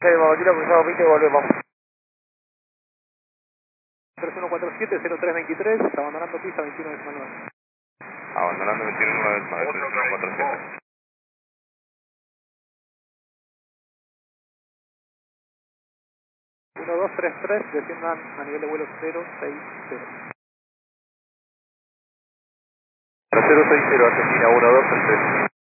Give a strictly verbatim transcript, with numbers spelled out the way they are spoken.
Vamos, tiro cruzado veinte, volvemos. tres uno cuatro siete cero tres veintitrés, abandonando pista veintiuno decimal nueve. Abandonando veintiuno decimal nueve, tres uno cuatro siete. uno dos tres tres, desciendan a nivel de vuelo cero seis cero. cero seis cero, Argentina uno dos tres tres.